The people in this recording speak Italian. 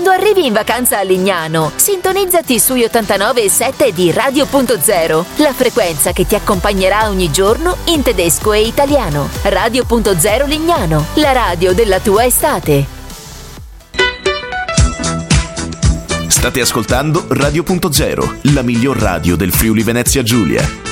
Quando arrivi in vacanza a Lignano, sintonizzati sugli 89,7 di Radio.0, la frequenza che ti accompagnerà ogni giorno in tedesco e italiano. Radio.0 Lignano, la radio della tua estate. State ascoltando Radio.0, la miglior radio del Friuli Venezia Giulia.